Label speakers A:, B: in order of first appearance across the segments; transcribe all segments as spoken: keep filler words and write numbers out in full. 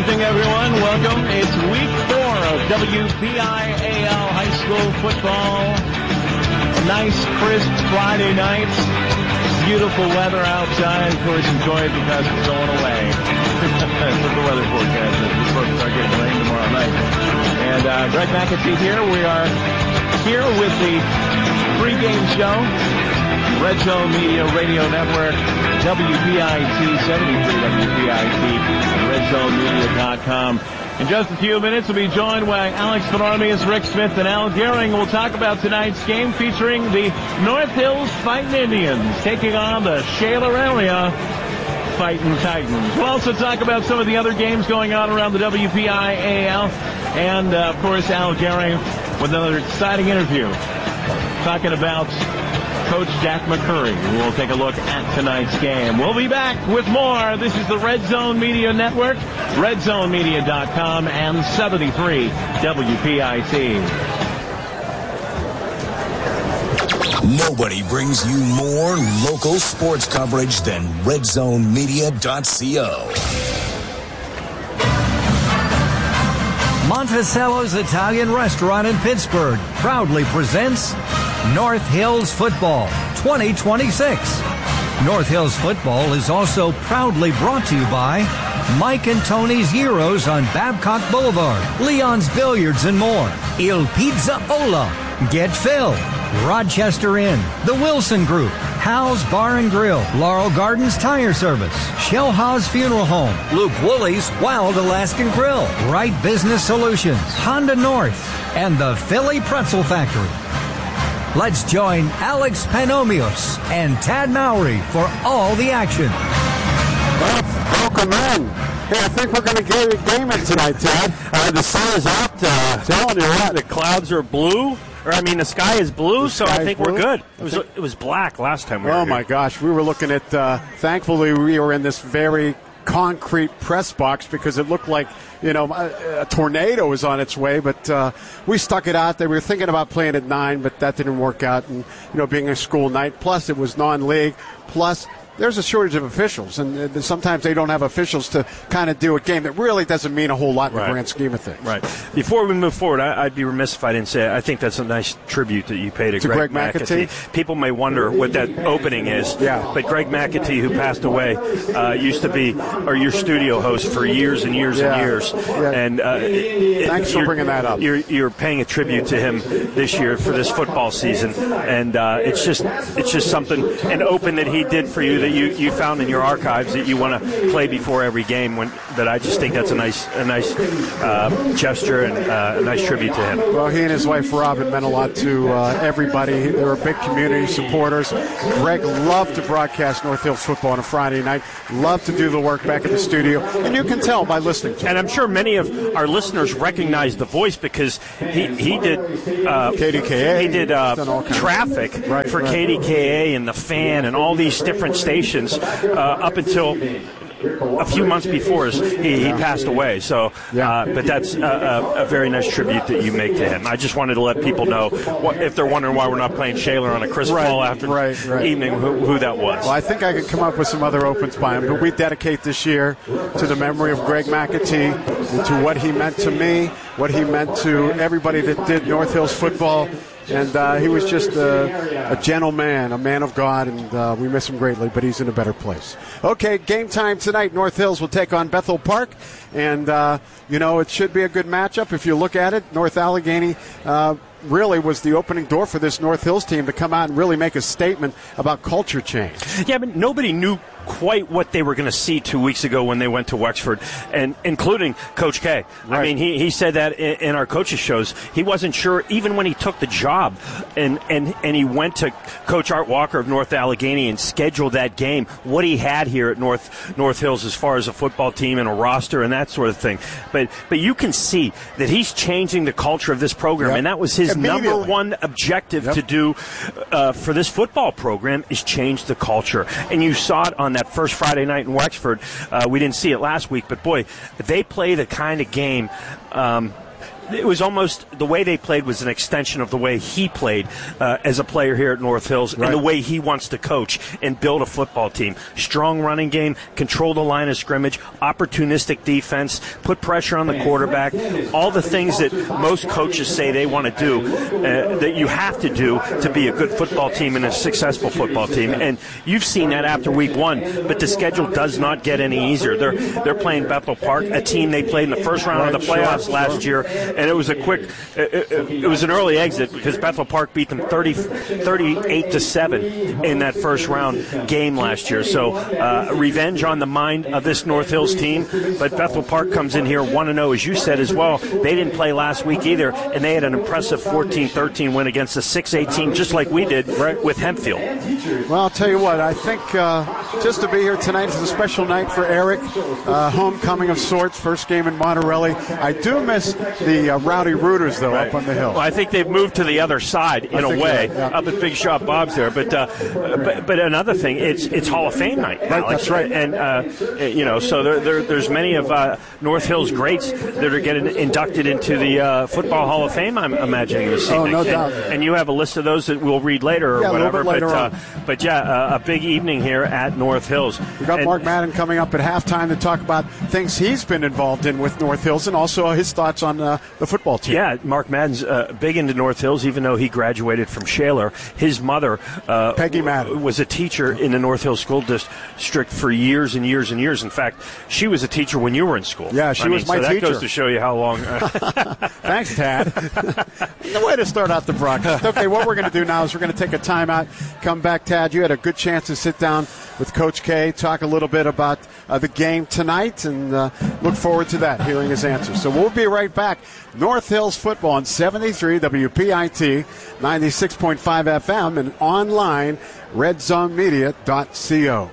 A: evening, everyone. Welcome. It's week four of W P I A L high school football. A nice, crisp Friday night. Beautiful weather outside. Of course, enjoy it because it's going away. That's what the weather forecast is. We're supposed to start getting rain tomorrow night. And uh, Greg McAtee here. We are here with the pregame show. Red Zone Media Radio Network, W P I T seventy-three W P I T, and red zone media dot com. In just a few minutes, we'll be joined by Alex Benarmius, Rick Smith, and Al Gehring. We'll talk about tonight's game featuring the North Hills Fighting Indians taking on the Shaler area Fighting Titans. We'll also talk about some of the other games going on around the W P I A L, and uh, of course, Al Gehring with another exciting interview talking about Coach Jack McCurry. We'll take a look at tonight's game. We'll be back with more. This is the Red Zone Media Network, red zone media dot com, and seventy-three W P I T.
B: Nobody brings you more local sports coverage than red zone media dot co.
C: Monticello's Italian Restaurant in Pittsburgh proudly presents North Hills Football twenty twenty-six. North Hills Football is also proudly brought to you by Mike and Tony's Gyros on Babcock Boulevard, Leon's Billiards and more, Il Pizza Ola, Get Phil, Rochester Inn, The Wilson Group, Hal's Bar and Grill, Laurel Gardens Tire Service, Shell Haas Funeral Home, Luke Woolley's Wild Alaskan Grill, Right Business Solutions, Honda North, and the Philly Pretzel Factory. Let's join Alex Panomios and Tad Mowry for all the action.
D: Well, welcome in. Hey, I think we're going to get a game in tonight, Tad.
E: Uh, the sun is out. Uh, telling you what, the clouds are blue. Or, I mean, the sky is blue,
D: The
E: so I think
D: blue?
E: we're good. It was it was black last time we were
D: Oh,
E: here.
D: my gosh. We were looking at, uh, thankfully, we were in this very concrete press box because it looked like, you know, a, a tornado was on its way, but uh, we stuck it out there. We were thinking about playing at nine, but that didn't work out, and, you know, being a school night, plus it was non-league, plus there's a shortage of officials, and uh, sometimes they don't have officials to kind of do a game that really doesn't mean a whole lot in
E: Right.
D: the grand scheme of things.
E: Right. Before we move forward, I, I'd be remiss if I didn't say I think that's a nice tribute that you pay to,
D: To
E: Greg,
D: Greg McAtee?
E: People may wonder what that opening is.
D: Yeah.
E: But Greg McAtee, who passed away, uh, used to be or your studio host for years and years
D: Yeah.
E: and years.
D: Yeah.
E: And uh, it,
D: Thanks for
E: you're-
D: bringing that up.
E: You're, you're paying a tribute to him this year for this football season, and uh, it's just it's just something an open that he did for you that you, you found in your archives that you want to play before every game. When that I just think that's a nice a nice uh, gesture and uh, a nice tribute to him.
D: Well, he and his wife Robin meant a lot to uh, everybody. They were big community supporters. Greg loved to broadcast North Hills football on a Friday night. Loved to do the work back at the studio, and you can tell by listening to him.
E: And I'm sure many of our listeners recognize the voice because he he did uh,
D: K D K A.
E: He did uh,
D: He's done all kinds.
E: traffic
D: Right,
E: for
D: right.
E: K D K A and the Fan and all these different stations uh, up until a few months before his, he, he passed away. So, uh, but that's a, a, a very nice tribute that you make to him. I just wanted to let people know what, if they're wondering why we're not playing Shaler on a crisp
D: Right,
E: fall after
D: right, right.
E: evening, who, who that was.
D: Well, I think I could come up with some other opens by him, but we dedicate this year to the memory of Greg McAtee and to what he meant to me, what he meant to everybody that did North Hills football. And uh, he was just a, a gentleman, a man of God, and uh, we miss him greatly, but he's in a better place. Okay, game time tonight. North Hills will take on Bethel Park, and, uh, you know, it should be a good matchup. If you look at it, North Allegheny uh, really was the opening door for this North Hills team to come out and really make a statement about culture change.
E: Yeah, but nobody knew quite what they were going to see two weeks ago when they went to Wexford, and including Coach K.
D: Right.
E: I mean, he, he said that in, in our coaches' shows. He wasn't sure, even when he took the job, and, and, and he went to Coach Art Walker of North Allegheny and scheduled that game, what he had here at North North Hills as far as a football team and a roster and that sort of thing. But but you can see that he's changing the culture of this program,
D: Yep.
E: and that was his number
D: Immediately.
E: one objective
D: Yep.
E: to do uh, for this football program is change the culture. And you saw it on that first Friday night in Wexford. Uh, we didn't see it last week, but boy, they play the kind of game. Um, it was almost the way they played was an extension of the way he played uh, as a player here at North Hills, right, and the way he wants to coach and build a football team. Strong running game, control the line of scrimmage, opportunistic defense, put pressure on the quarterback, all the things that most coaches say they want to do, uh, that you have to do to be a good football team and a successful football team. And you've seen that after week one, but the schedule does not get any easier. They're they're playing Bethel Park, a team they played in the first round of the playoffs last year, and it was a quick, it, it, it was an early exit because Bethel Park beat them thirty, thirty-eight to seven in that first round game last year. So uh, revenge on the mind of this North Hills team, but Bethel Park comes in here one and oh, as you said as well. They didn't play last week either, and they had an impressive fourteen thirteen win against a six A team, just like we did right with Hempfield.
D: Well, I'll tell you what, I think uh, just to be here tonight is a special night for Eric, uh, homecoming of sorts, first game in Monterelli. I do miss the uh, Rowdy Rooters, though, right up on the hill.
E: Well, I think they've moved to the other side in a way,
D: yeah.
E: up at Big Shot Bob's there. But, uh, but but another thing, it's it's Hall of Fame night.
D: Right,
E: Alex.
D: that's right.
E: And, uh, you know, so there, there, there's many of uh, North Hills greats that are getting inducted into the uh, Football Hall of Fame, I'm imagining, this evening.
D: Oh, no
E: and,
D: doubt.
E: And you have a list of those that we'll read later or
D: yeah,
E: whatever.
D: A little bit later
E: but,
D: on.
E: Uh, but, yeah, uh, a big evening here at North Hills.
D: We've got
E: and,
D: Mark Madden coming up at halftime to talk about things he's been involved in with North Hills and also his thoughts on uh, the football team.
E: Yeah, Mark Madden's uh, big into North Hills, even though he graduated from Shaler. His mother uh,
D: Peggy Madden
E: was a teacher in the North Hills School District for years and years and years. In fact, she was a teacher when you were in school.
D: Yeah, she
E: I
D: was
E: mean,
D: my
E: so
D: teacher.
E: That goes to show you how long. Uh,
D: Thanks, Tad. The way to start out the broadcast. Okay, what we're going to do now is we're going to take a timeout, come back. Tad, you had a good chance to sit down with Coach K, talk a little bit about uh, the game tonight, and uh, look forward to that, hearing his answers. So we'll be right back. North Hills football on seventy-three W P I T, ninety-six point five F M, and online, red zone media dot co.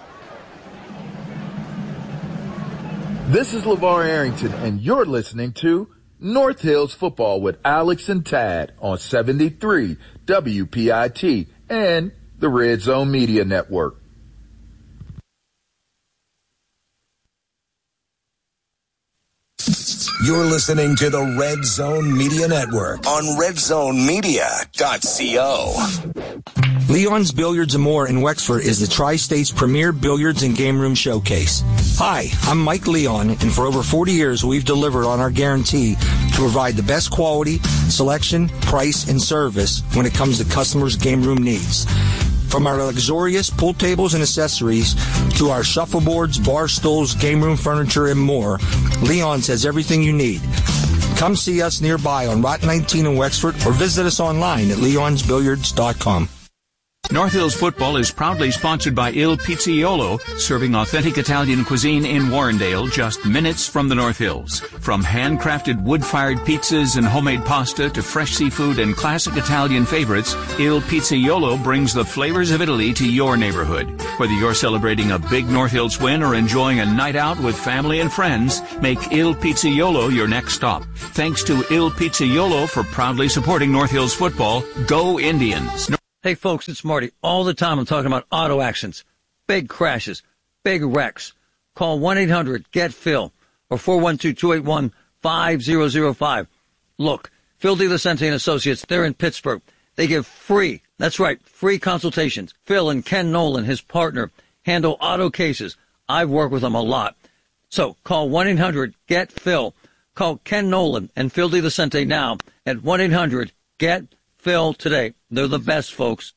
F: This is LeVar Arrington, and you're listening to North Hills Football with Alex and Tad on seventy-three W P I T and the Red Zone Media Network.
B: You're listening to the Red Zone Media Network on red zone media dot co.
G: Leon's Billiards and More in Wexford is the Tri-State's premier billiards and game room showcase. Hi, I'm Mike Leon, and for over forty years we've delivered on our guarantee to provide the best quality, selection, price, and service when it comes to customers' game room needs. From our luxurious pool tables and accessories to our shuffleboards, bar stools, game room furniture, and more, Leon's has everything you need. Come see us nearby on Route nineteen in Wexford or visit us online at leons billiards dot com.
H: North Hills Football is proudly sponsored by Il Pizziolo, serving authentic Italian cuisine in Warrendale, just minutes from the North Hills. From handcrafted wood-fired pizzas and homemade pasta to fresh seafood and classic Italian favorites, Il Pizziolo brings the flavors of Italy to your neighborhood. Whether you're celebrating a big North Hills win or enjoying a night out with family and friends, make Il Pizziolo your next stop. Thanks to Il Pizziolo for proudly supporting North Hills Football. Go Indians!
I: Hey, folks, it's Marty. All the time I'm talking about auto accidents, big crashes, big wrecks. Call one eight hundred get phil or four one two, two eight one, five zero zero five. Look, Phil DeLucente and Associates, they're in Pittsburgh. They give free, that's right, free consultations. Phil and Ken Nolan, his partner, handle auto cases. I've worked with them a lot. So call one eight hundred get phil. Call Ken Nolan and Phil DeLucente now at one eight hundred get phil today. They're the best, folks.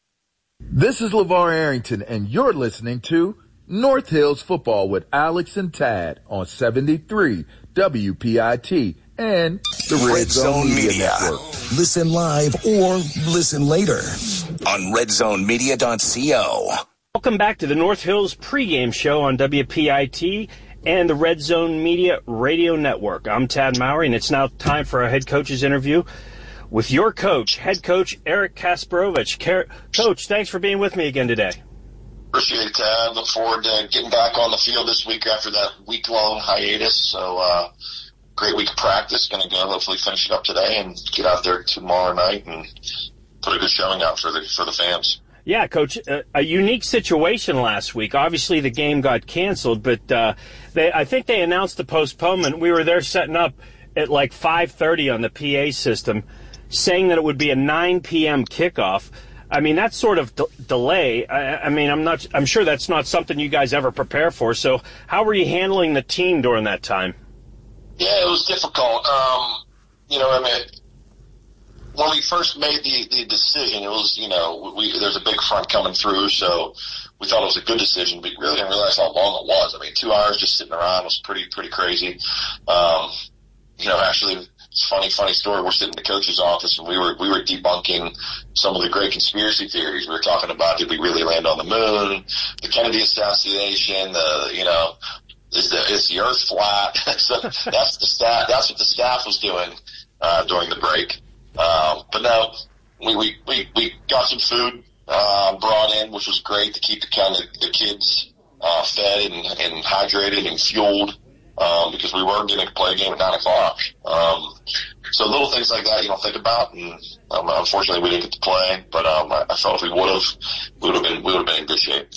F: This is LeVar Arrington, and you're listening to North Hills Football with Alex and Tad on seventy-three W P I T and the Red, Red Zone, Zone Media, Media Network.
B: Listen live or listen later on red zone media dot co.
E: Welcome back to the North Hills pregame show on W P I T and the Red Zone Media Radio Network. I'm Tad Mowry, and it's now time for our head coach's interview with your coach, head coach Eric Kasparovich. Car- coach, thanks for being with me again today.
J: Appreciate it, Tad. Look forward to getting back on the field this week after that week-long hiatus. So, uh, great week of practice. Going to go hopefully finish it up today and get out there tomorrow night and put a good showing out for the for the fans.
E: Yeah, Coach, uh, a unique situation last week. Obviously, the game got canceled, but uh, they, I think they announced the postponement. We were there setting up, at like five thirty on the P A system, saying that it would be a nine p.m. kickoff. I mean, that sort of de- delay. I, I mean, I'm not. I'm sure that's not something you guys ever prepare for. So, how were you handling the team during that time?
J: Yeah, it was difficult. Um, you know, I mean, when we first made the, the decision, it was, you know, we, there's a big front coming through, so we thought it was a good decision, but we really didn't realize how long it was. I mean, two hours just sitting around was pretty, pretty crazy. Um, you know, actually, it's a funny, funny story. We're sitting in the coach's office, and we were, we were debunking some of the great conspiracy theories. We were talking about, did we really land on the moon, the Kennedy assassination, the, you know, is the, is the earth flat? So that's the staff, that's what the staff was doing, uh, during the break. Um, but no, we, we, we, we got some food, uh, brought in, which was great to keep the kind of the kids, uh, fed and, and hydrated and fueled, um, because we were going to play a game at nine o'clock. Um, so little things like that you don't think about, and, um, unfortunately we didn't get to play, but, um, I, I felt if we would have, we would have been, we would have been in good shape.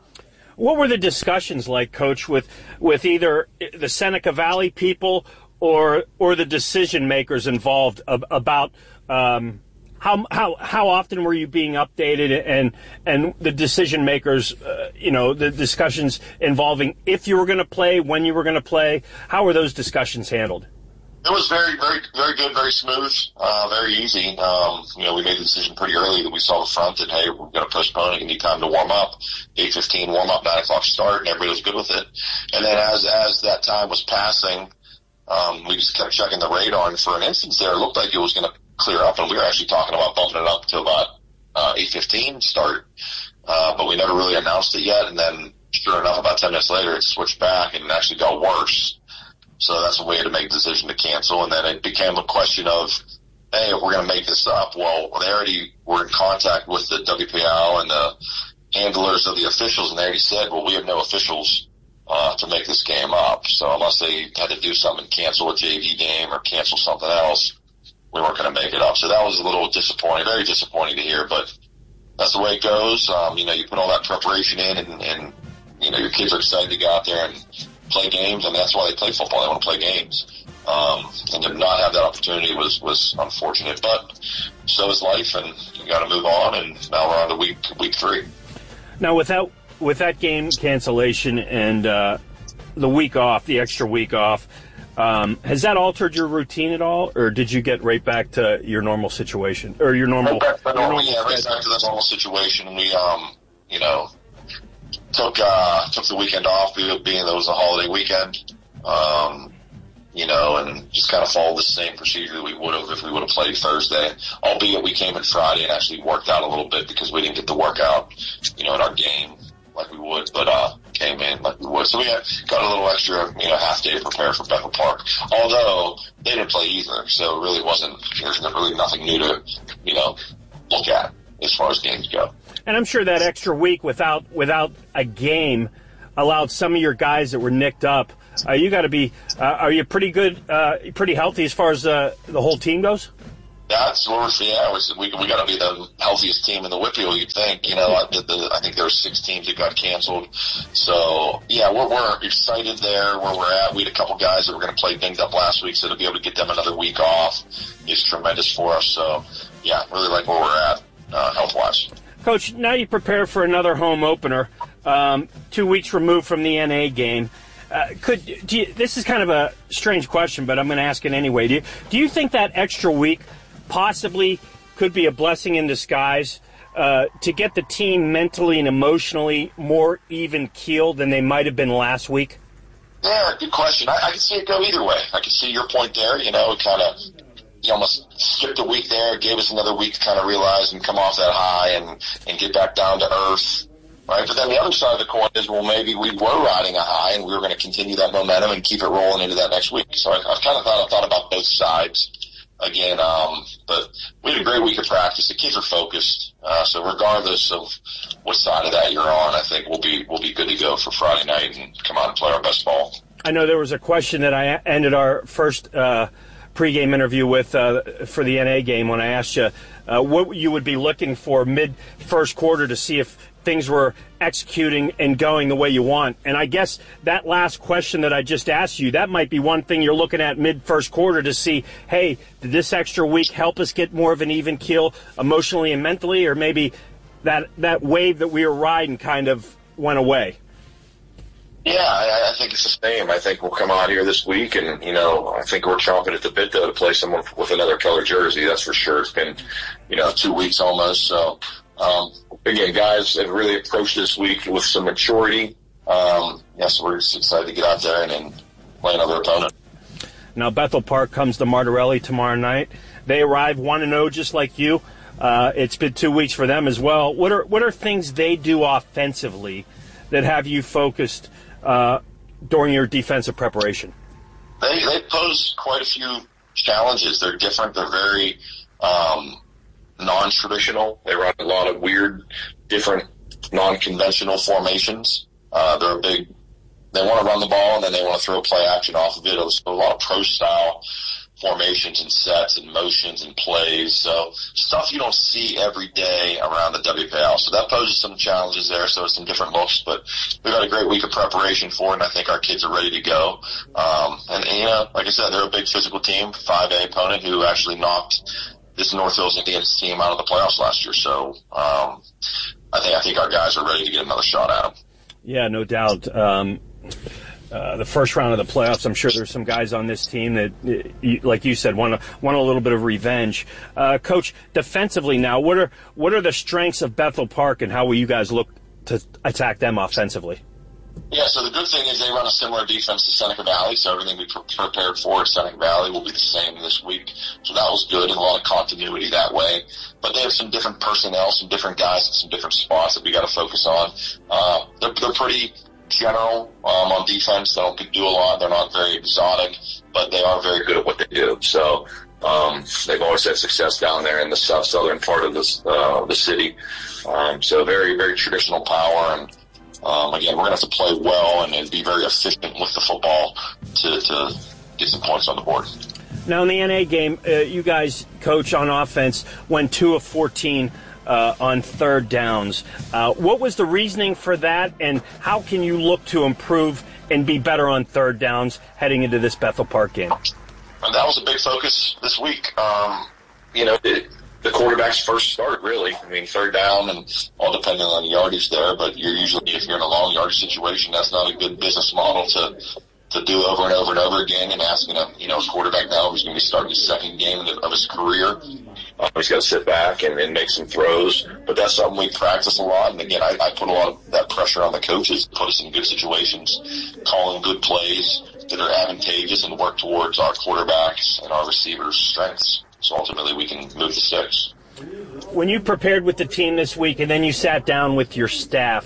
E: What were the discussions like, Coach, with, with either the Seneca Valley people or or the decision makers involved ab- about um, how how how often were you being updated, and and the decision makers, uh, you know, the discussions involving if you were going to play, when you were going to play? How were those discussions handled?
J: It was very, very, very good, very smooth, uh, very easy. Um, you know, we made the decision pretty early that we saw the front that, hey, we're going to postpone it. You need time to warm up. eight fifteen warm up, nine o'clock start, and everybody was good with it. And then as, as that time was passing, um, we just kept checking the radar, and for an instance there, it looked like it was going to clear up, and we were actually talking about bumping it up to about, uh, eight fifteen start. Uh, but we never really announced it yet. And then sure enough, about ten minutes later, it switched back and it actually got worse. So that's a way to make a decision to cancel. And then it became a question of, hey, if we're going to make this up, well, they already were in contact with the W P L and the handlers of the officials, and they already said, well, we have no officials uh, to make this game up. So unless they had to do something, cancel a J V game or cancel something else, we weren't going to make it up. So that was a little disappointing, very disappointing to hear, but that's the way it goes. Um, you know, you put all that preparation in, and, and you know, your kids are excited to go out there and play games, and that's why they play football. They want to play games. Um, and to not have that opportunity was, was unfortunate, but so is life, and you got to move on, and now we're on to week, week three.
E: Now, without, with that game cancellation and, uh, the week off, the extra week off, um, has that altered your routine at all, or did you get right back to your normal situation, or your normal?
J: Right back to the
E: your
J: normal,
E: normal
J: yeah, right back to the normal situation. We, um, you know, took uh, took the weekend off, being that it was a holiday weekend, um, you know, and just kind of followed the same procedure that we would have if we would have played Thursday, albeit we came in Friday and actually worked out a little bit because we didn't get to work out, you know, in our game like we would, but uh, came in like we would. So we had, got a little extra, you know, half day to prepare for Bethel Park, although they didn't play either, so it really wasn't, there's really nothing new to, you know, look at as far as games go.
E: And I'm sure that extra week without without a game allowed some of your guys that were nicked up. Uh, you got to be. Uh, are you pretty good, uh, pretty healthy as far as uh, the whole team goes?
J: That's what we're. Yeah, we we got to be the healthiest team in the Whitfield. You'd think. You know, I, the, I think there were six teams that got canceled. So yeah, we're we're excited there where we're at. We had a couple guys that were going to play dinged up last week, so to be able to get them another week off is tremendous for us. So yeah, really like where we're at uh, health wise.
E: Coach, now you prepare for another home opener, um, two weeks removed from the N A game. Uh, could do you, this is kind of a strange question, but I'm going to ask it anyway. Do you, do you think that extra week possibly could be a blessing in disguise uh, to get the team mentally and emotionally more even keeled than they might have been last week?
J: Yeah, good question. I, I can see it go either way. I can see your point there. You know, kind of. You almost skipped a week there, gave us another week to kind of realize and come off that high and, and get back down to earth, right? But then the other side of the coin is, well, maybe we were riding a high and we were going to continue that momentum and keep it rolling into that next week. So I, I've kind of thought, I thought about both sides again. Um, but we had a great week of practice. The kids are focused. Uh, so regardless of what side of that you're on, I think we'll be, we'll be good to go for Friday night and come out and play our best ball. I
E: know there was a question that I ended our first, uh, pregame interview with uh, for the N A game when I asked you uh, what you would be looking for mid first quarter to see if things were executing and going the way you want. And I guess that last question that I just asked you, that might be one thing you're looking at mid-first quarter to see, hey, did this extra week help us get more of an even keel emotionally and mentally, or maybe that, that wave that we were riding kind of went away?
J: Yeah, I, I think it's the same. I think we'll come out here this week, and, you know, I think we're chomping at the bit, though, to play someone with another color jersey. That's for sure. It's been, you know, two weeks almost, so... Um, again, guys have really approached this week with some maturity. Um, yes, we're just excited to get out there and, and play another opponent.
E: Now, Bethel Park comes to Martorelli tomorrow night. They arrive one and oh just like you. Uh, it's been two weeks for them as well. What are what are things they do offensively that have you focused uh, during your defensive preparation?
J: They they pose quite a few challenges. They're different. They're very um, non-traditional. They run a lot of weird, different, non-conventional formations. Uh, they're a big, they want to run the ball, and then they want to throw play action off of it. So a lot of pro-style formations and sets and motions and plays. So stuff you don't see every day around the W P L. So that poses some challenges there. So it's some different looks, but we've had a great week of preparation for it, and I think our kids are ready to go. Um, and, and, you know, like I said, they're a big physical team, five A opponent who actually knocked this North Hills Indians team out of the playoffs last year. So um, I think I think our guys are ready to get another shot at them.
E: Yeah, no doubt. Um, uh, the first round of the playoffs, I'm sure there's some guys on this team that, like you said, want, a, want a little bit of revenge. Uh, Coach, defensively now, what are what are the strengths of Bethel Park, and how will you guys look to attack them offensively?
J: Yeah, so the good thing is they run a similar defense to Seneca Valley, so everything we pre- prepared for at Seneca Valley will be the same this week. So that was good, and a lot of continuity that way. But they have some different personnel, some different guys in some different spots that we got to focus on. Uh, they're, they're pretty general um, on defense. They don't do a lot. They're not very exotic, but they are very good at what they do. So um, they've always had success down there in the south southern part of this, uh, the city. Um, so very, very traditional power, and Um, again, we're going to have to play well and, and be very efficient with the football to, to get some points on the board.
E: Now, in the N A game, uh, you guys, Coach, on offense, went two of fourteen uh, on third downs. Uh, what was the reasoning for that, and how can you look to improve and be better on third downs heading into this Bethel Park game?
J: And that was a big focus this week. Um, you know, it, the quarterback's first start, really. I mean, third down, and all depending on the yardage there, but you're usually, if you're in a long yardage situation, that's not a good business model to to do over and over and over again, and asking a, you know, a quarterback now who's going to be starting his second game of his career. Uh, he's got to sit back and, and make some throws, but that's something we practice a lot. And again, I, I put a lot of that pressure on the coaches to put us in good situations, calling good plays that are advantageous and work towards our quarterbacks and our receivers' strengths. So ultimately we can move to six.
E: When you prepared with the team this week and then you sat down with your staff,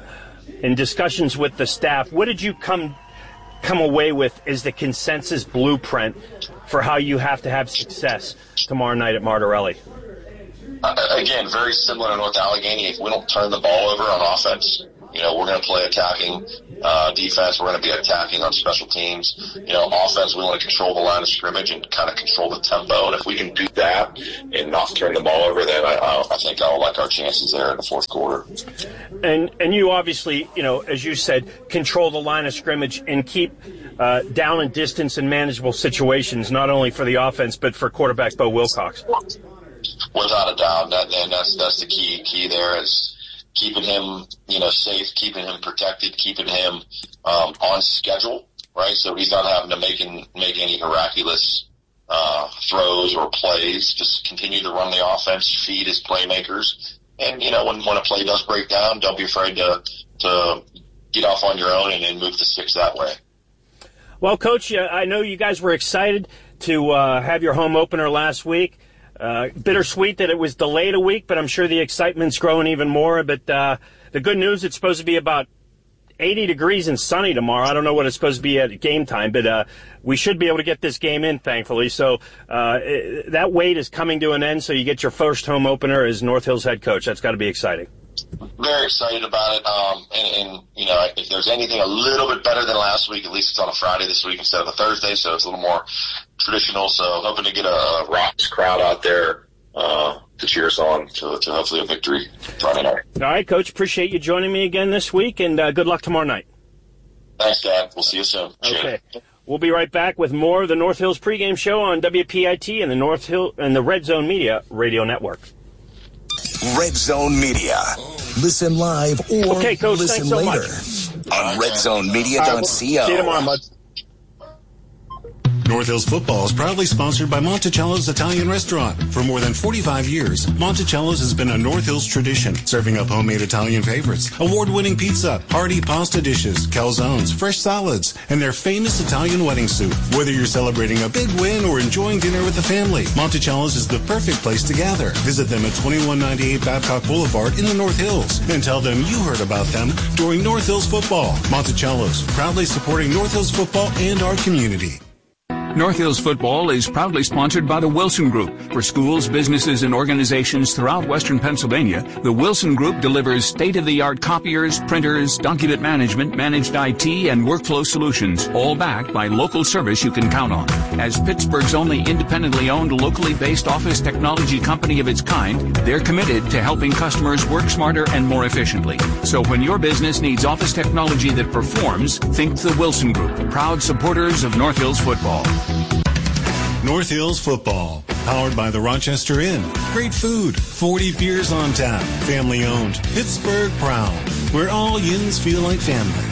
E: in discussions with the staff, what did you come come away with as the consensus blueprint for how you have to have success tomorrow night at Martorelli?
J: Uh, again, very similar to North Allegheny. If we don't turn the ball over on offense, you know, we're going to play attacking uh, defense. We're going to be attacking on special teams. You know, offense, we want to control the line of scrimmage and kind of control the tempo. And if we can do that and not turn the ball over, then I, I think I'll like our chances there in the fourth quarter.
E: And and you obviously, you know, as you said, control the line of scrimmage and keep uh, down and distance in manageable situations, not only for the offense but for quarterback Bo Wilcox.
J: Without a doubt, that, and that's that's the key key there is keeping him, you know, safe, keeping him protected, keeping him um, on schedule, right? So he's not having to make in, make any miraculous uh, throws or plays. Just continue to run the offense, feed his playmakers, and you know, when when a play does break down, don't be afraid to to get off on your own and then move the sticks that way.
E: Well, Coach, I know you guys were excited to uh, have your home opener last week. Uh, bittersweet that it was delayed a week, but I'm sure the excitement's growing even more. But uh, the good news, it's supposed to be about eighty degrees and sunny tomorrow. I don't know what it's supposed to be at game time, but uh, we should be able to get this game in, thankfully. So uh, it, that wait is coming to an end, so you get your first home opener as North Hills head coach. That's got to be exciting.
J: Very excited about it. Um, and, and, you know, if there's anything a little bit better than last week, at least it's on a Friday this week instead of a Thursday, so it's a little more traditional. So hoping to get a Rocks crowd out there uh, to cheer us on to, to hopefully a victory Friday night.
E: All right, Coach. Appreciate you joining me again this week, and uh, good luck tomorrow night.
J: Thanks, Dad. We'll see you soon.
E: Okay. We'll be right back with more of the North Hills pregame show on W P I T and the North Hill and the Red Zone Media Radio Network.
B: Red Zone Media. Listen live or
E: okay, Coach,
B: listen
E: so
B: later
E: much.
B: on red zone media dot co.
E: See you tomorrow, bud.
K: North Hills Football is proudly sponsored by Monticello's Italian Restaurant. For more than forty-five years, Monticello's has been a North Hills tradition, serving up homemade Italian favorites, award-winning pizza, hearty pasta dishes, calzones, fresh salads, and their famous Italian wedding soup. Whether you're celebrating a big win or enjoying dinner with the family, Monticello's is the perfect place to gather. Visit them at twenty-one ninety-eight Babcock Boulevard in the North Hills and tell them you heard about them during North Hills Football. Monticello's, proudly supporting North Hills football and our community.
H: North Hills Football is proudly sponsored by the Wilson Group. For schools, businesses, and organizations throughout western Pennsylvania, the Wilson Group delivers state-of-the-art copiers, printers, document management, managed I T, and workflow solutions, all backed by local service you can count on. As Pittsburgh's only independently owned, locally based office technology company of its kind, they're committed to helping customers work smarter and more efficiently. So when your business needs office technology that performs, think the Wilson Group, proud supporters of North Hills Football.
K: North Hills Football, powered by the Rochester Inn. Great food, forty beers on tap, family owned, Pittsburgh proud, where all yins feel like family.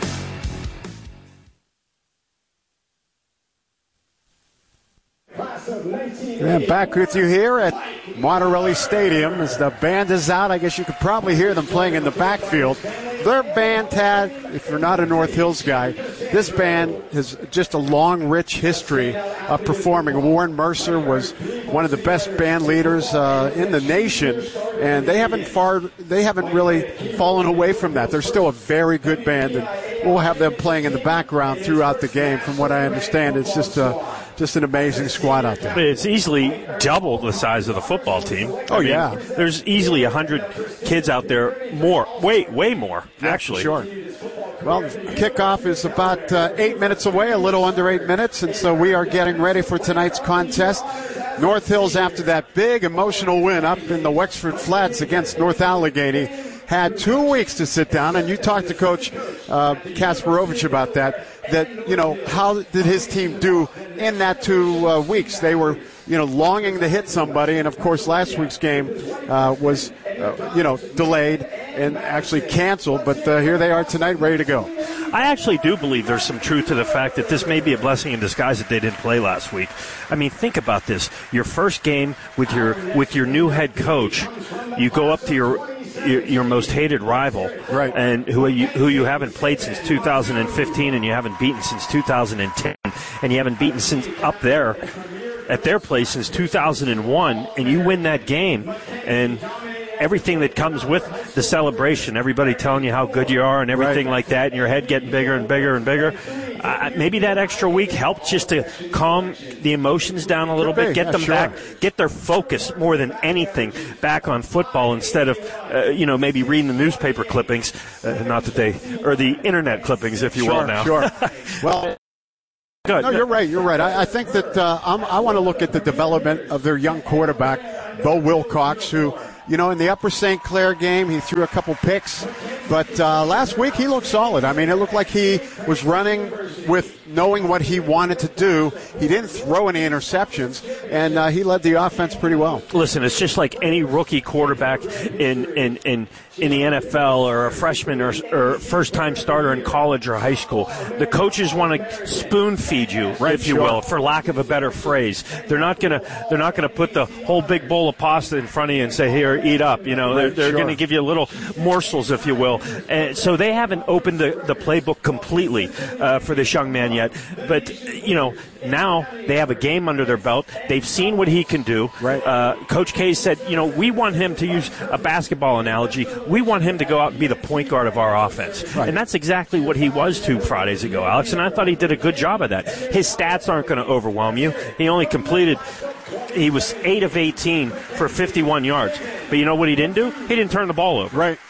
D: And back with you here at Monterelli Stadium as the band is out. I guess you could probably hear them playing in the backfield. Their band, Tad, if you're not a North Hills guy, this band has just a long, rich history of performing. Warren Mercer was one of the best band leaders uh, in the nation, and they haven't far, they haven't really fallen away from that. They're still a very good band, and we'll have them playing in the background throughout the game. From what I understand, it's just a Just an amazing squad out there.
E: It's easily double the size of the football team.
D: Oh,
E: I mean,
D: yeah.
E: There's easily one hundred kids out there, more, way, way more,
D: yeah,
E: actually.
D: Sure. Well, kickoff is about uh, eight minutes away, a little under eight minutes, and so we are getting ready for tonight's contest. North Hills, after that big emotional win up in the Wexford Flats against North Allegheny, had two weeks to sit down, and you talked to Coach uh, Kasparovich about that, that, you know, how did his team do in that two uh, weeks? They were, you know, longing to hit somebody, and, of course, last week's game uh, was, uh, you know, delayed and actually canceled, but uh, here they are tonight ready to go.
E: I actually do believe there's some truth to the fact that this may be a blessing in disguise that they didn't play last week. I mean, think about this. Your first game with your with your new head coach, you go up to your Your, your most hated rival,
D: right?
E: And who you who you haven't played since two thousand fifteen, and you haven't beaten since two thousand ten, and you haven't beaten since up there at their place since two thousand one, and you win that game, and everything that comes with the celebration, everybody telling you how good you are and everything
D: right.
E: like that, and your head getting bigger and bigger and bigger. Uh, maybe that extra week helped just to calm the emotions down a little bit, get
D: yeah,
E: them
D: sure.
E: back, get their focus more than anything back on football instead of, uh, you know, maybe reading the newspaper clippings, uh, not that they, or the internet clippings, if you
D: sure,
E: will now.
D: Sure, Well,
E: Good.
D: No, you're right. You're right. I, I think that uh, I'm, I want to look at the development of their young quarterback, Bo Wilcox, who, you know, in the Upper Saint Clair game, he threw a couple picks. But uh, last week, he looked solid. I mean, it looked like he was running with knowing what he wanted to do. He didn't throw any interceptions, and uh, he led the offense pretty well.
E: Listen, it's just like any rookie quarterback in in, in, in the N F L or a freshman or, or first-time starter in college or high school. The coaches want to spoon-feed you,
D: right,
E: if you
D: sure.
E: will, for lack of a better phrase. They're not going to they're not going to put the whole big bowl of pasta in front of you and say, here, eat up. You know,
D: right,
E: they're, they're
D: sure.
E: going to give you little morsels, if you will. And so they haven't opened the, the playbook completely uh, for this young man yet. But, you know, now they have a game under their belt. They've seen what he can do.
D: Right.
E: Uh, Coach K said, you know, we want him to use a basketball analogy. We want him to go out and be the point guard of our offense.
D: Right.
E: And that's exactly what he was two Fridays ago, Alex. And I thought he did a good job of that. His stats aren't going to overwhelm you. He only completed – he was eight of eighteen for fifty-one yards. But you know what he didn't do? He didn't turn the ball over.
D: Right.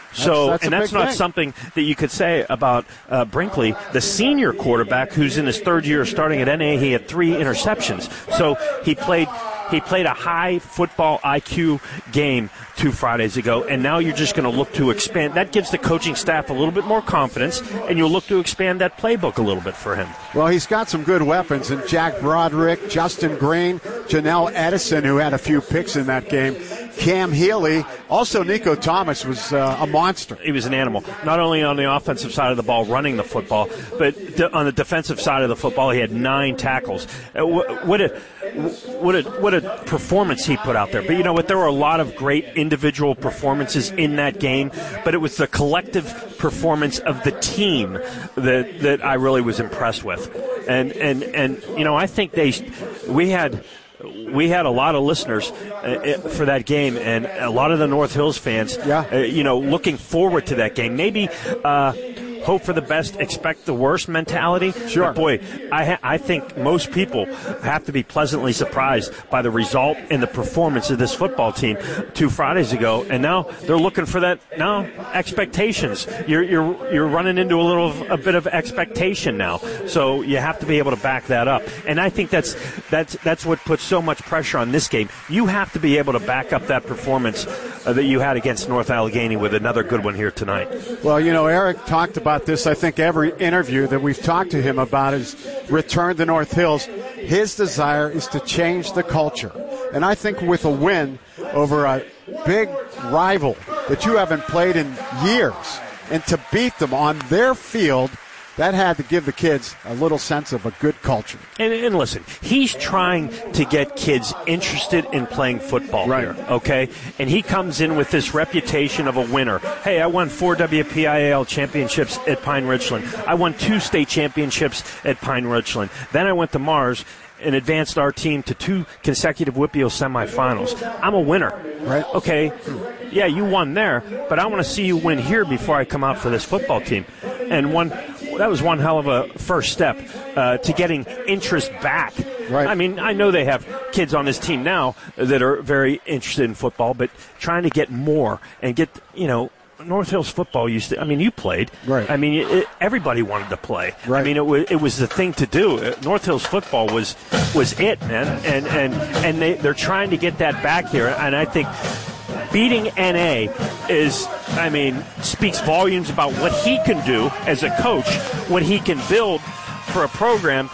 E: So,
D: that's, that's
E: and that's not
D: thing.
E: something that you could say about uh, Brinkley, the senior quarterback who's in his third year starting at N A. He had three interceptions. So he played he played a high football I Q game two Fridays ago, and now you're just going to look to expand. That gives the coaching staff a little bit more confidence, and you'll look to expand that playbook a little bit for him.
D: Well, he's got some good weapons, and Jack Broderick, Justin Green, Janelle Edison, who had a few picks in that game, Cam Healy, also Nico Thomas was uh, a monster.
E: He was an animal, not only on the offensive side of the ball running the football, but de- on the defensive side of the football he had nine tackles. Uh, wh- what a what a what a performance he put out there. But you know what, there were a lot of great individual performances in that game, but it was the collective performance of the team that that I really was impressed with. And and and you know, I think they we had We had a lot of listeners uh, for that game, and a lot of the North Hills fans,
D: yeah.
E: uh, you know, looking forward to that game. Maybe uh, hope for the best, expect the worst mentality.
D: Sure.
E: But boy, I, ha- I think most people have to be pleasantly surprised by the result and the performance of this football team two Fridays ago, and now they're looking for that now expectations. You're you're you're running into a little a bit of expectation now, so you have to be able to back that up. And I think that's that's that's what puts so much pressure on this game. You have to be able to back up that performance uh, that you had against North Allegheny with another good one here tonight.
D: Well, you know, Eric talked about this. I think every interview that we've talked to him about his return to North Hills, his desire is to change the culture. And I think with a win over a big rival that you haven't played in years, and to beat them on their field, that had to give the kids a little sense of a good culture.
E: And, and listen, he's trying to get kids interested in playing football
D: right.
E: here, okay? And he comes in with this reputation of a winner. Hey, I won four W P I A L championships at Pine Richland. I won two state championships at Pine Richland. Then I went to Mars and advanced our team to two consecutive W P I A L semifinals. I'm a winner.
D: Right.
E: Okay, yeah, you won there, but I want to see you win here before I come out for this football team. And one that was one hell of a first step uh, to getting interest back.
D: Right.
E: I mean, I know they have kids on this team now that are very interested in football, but trying to get more and get, you know, North Hills football used to, I mean, you played.
D: Right.
E: I mean, it, everybody wanted to play.
D: Right.
E: I mean, it was, it was the thing to do. North Hills football was was it, man. And and, and they, they're trying to get that back here. And I think beating N A is, I mean, speaks volumes about what he can do as a coach, what he can build for a program.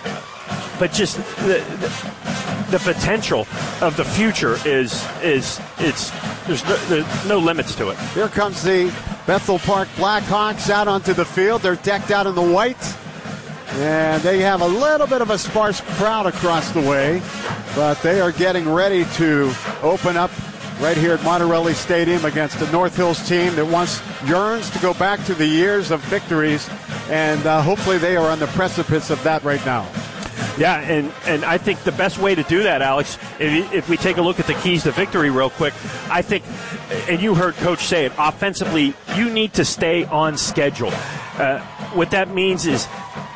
E: But just the, the, the potential of the future is is it's there's no, there's no limits to it.
D: Here comes the Bethel Park Blackhawks out onto the field. They're decked out in the white, and they have a little bit of a sparse crowd across the way, but they are getting ready to open up right here at Monterelli Stadium against the North Hills team that once yearns to go back to the years of victories, and uh, hopefully they are on the precipice of that right now.
E: Yeah, and, and I think the best way to do that, Alex, if, if we take a look at the keys to victory real quick, I think, and you heard Coach say it, offensively, you need to stay on schedule. Uh, what that means is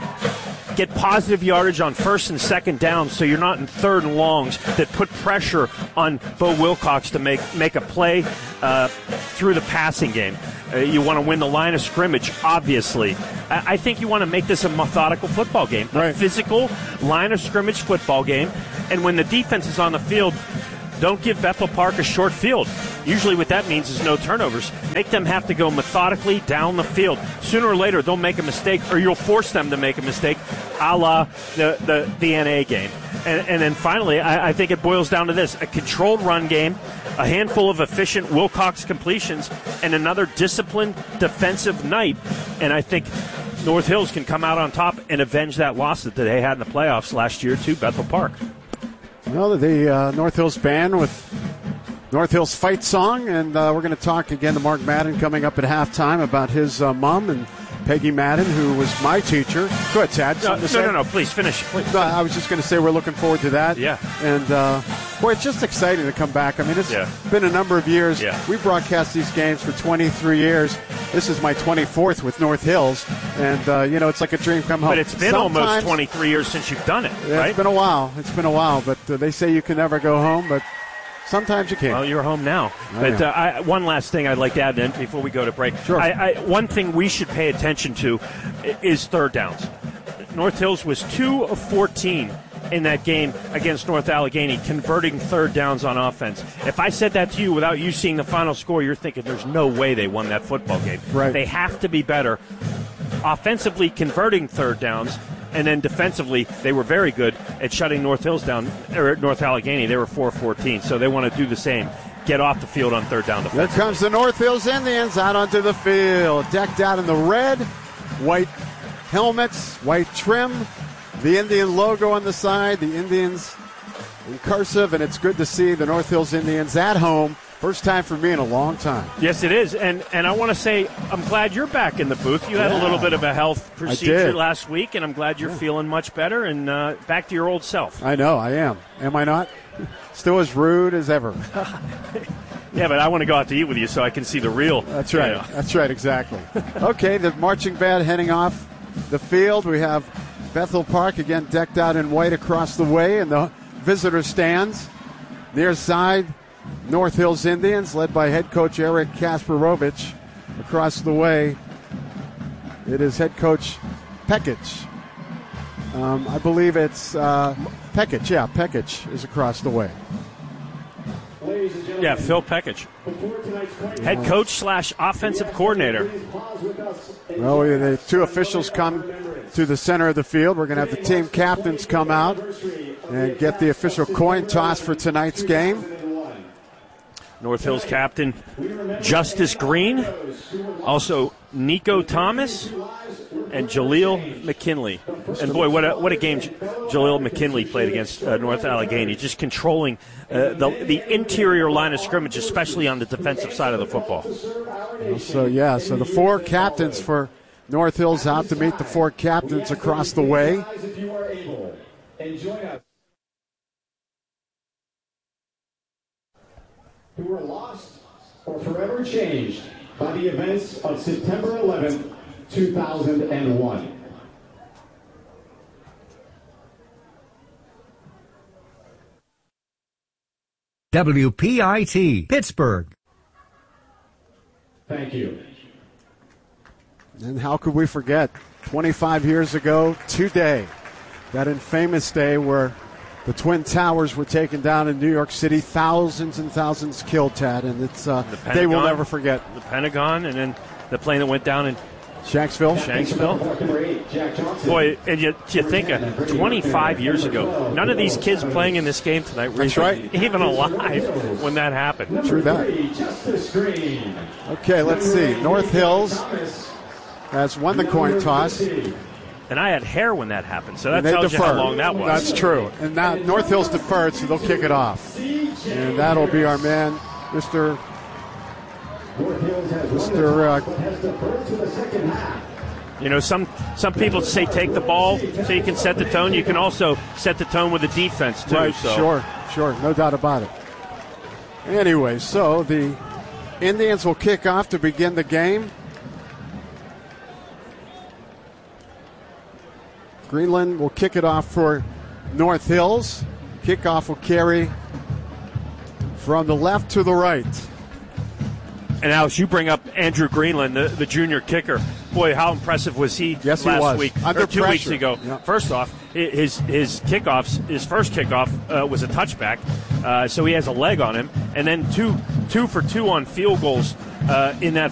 E: get positive yardage on first and second down so you're not in third and longs that put pressure on Bo Wilcox to make, make a play uh, through the passing game. Uh, you want to win the line of scrimmage, obviously. I, I think you want to make this a methodical football game,
D: right.
E: a physical line of scrimmage football game. And when the defense is on the field, don't give Bethel Park a short field. Usually what that means is no turnovers. Make them have to go methodically down the field. Sooner or later, they'll make a mistake, or you'll force them to make a mistake, a la the, the, the N A game. And, and then finally, I, I think it boils down to this. A controlled run game, a handful of efficient Wilcox completions, and another disciplined defensive night. And I think North Hills can come out on top and avenge that loss that they had in the playoffs last year to Bethel Park.
D: Well, the uh, North Hills band with North Hills Fight Song, and uh, we're going to talk again to Mark Madden coming up at halftime about his uh, mom and Peggy Madden, who was my teacher. Go ahead, Tad.
E: No,
D: to
E: no,
D: say?
E: no, no, please finish. Please.
D: No, I was just going to say we're looking forward to that.
E: Yeah.
D: And, uh, boy, it's just exciting to come back. I mean, it's
E: yeah.
D: been a number of years.
E: Yeah.
D: We broadcast these games for twenty-three years. This is my twenty-fourth with North Hills. And, uh, you know, it's like a dream come home.
E: But it's been
D: Sometimes,
E: almost twenty-three years since you've done it,
D: yeah,
E: right?
D: It's been a while. It's been a while. But uh, they say you can never go home. But Sometimes you can't.
E: Well, you're home now.
D: I
E: But uh, I, one last thing I'd like to add then before we go to break.
D: Sure.
E: I, I, one thing we should pay attention to is third downs. North Hills was two of fourteen in that game against North Allegheny, converting third downs on offense. If I said that to you without you seeing the final score, you're thinking there's no way they won that football game.
D: Right.
E: They have to be better offensively converting third downs, and then defensively they were very good at shutting North Hills down, or North Allegheny. They were four of fourteen, so they want to do the same. Get off the field on third down defensively.
D: There comes the North Hills Indians out onto the field, decked out in the red, white helmets, white trim, the Indian logo on the side, the Indians in cursive, and it's good to see the North Hills Indians at home. First time for me in a long time.
E: Yes, it is. And and I want to say I'm glad you're back in the booth. You had
D: Yeah.
E: a little bit of a health procedure
D: did.
E: last week, and I'm glad you're
D: Yeah.
E: feeling much better and uh, back to your old self.
D: I know, I am. Am I not? Still as rude as ever.
E: Yeah, but I want to go out to eat with you so I can see the real.
D: That's right.
E: you know.
D: That's right, exactly. Okay, the marching band heading off the field. We have Bethel Park again decked out in white across the way, and the visitor stands near side. North Hills Indians, led by head coach Eric Kasparovich. Across the way, it is head coach Pekic. Um, I believe it's uh, Pekic. Yeah, Pekic is across the way.
E: Yeah, Phil Pekic, head coach slash offensive coordinator.
D: Well, the two officials come to the center of the field. We're going to have the team captains come out and get the official coin toss for tonight's game.
E: North Hills captain Justice Green, also Nico Thomas, and Jaleel McKinley. And boy, what a, what a game Jaleel McKinley played against uh, North Allegheny, just controlling uh, the, the interior line of scrimmage, especially on the defensive side of the football.
D: So, yeah, so the four captains for North Hills out to meet the four captains across the way.
L: Who were lost or forever changed by the events of September eleventh, two thousand one.
C: W P I T, Pittsburgh.
L: Thank you.
D: And how could we forget, twenty-five years ago today, that infamous day where the Twin Towers were taken down in New York City, thousands and thousands killed, Tad, and it's uh,
E: The
D: they will
E: Pentagon,
D: never forget.
E: The Pentagon, and then the plane that went down in
D: Shanksville.
E: Shanksville. Boy, and you, you think of twenty-five years ago, none of these kids playing in this game tonight were
D: That's
E: even,
D: right.
E: even alive when that happened.
D: True that. Okay, let's see. North Hills has won the coin toss.
E: And I had hair when that happened, so that
D: And they
E: tells
D: defer.
E: you how long that was.
D: That's true. And now North Hills deferred, so they'll kick it off. And that'll be our man, Mister Mister Uh,
E: You know, some some people say take the ball so you can set the tone. You can also set the tone with the defense, too.
D: Right,
E: so.
D: sure, sure, no doubt about it. Anyway, so the Indians will kick off to begin the game. Greenland will kick it off for North Hills. Kickoff will carry from the left to the right.
E: And Alex, you bring up Andrew Greenland, the, the junior kicker. Boy, how impressive was he
D: Yes, he
E: last
D: was.
E: week
D: Under
E: or two
D: pressure.
E: weeks ago?
D: Yeah.
E: First off, his his kickoffs, his first kickoff uh, was a touchback, uh, so he has a leg on him, and then two two for two on field goals uh, in that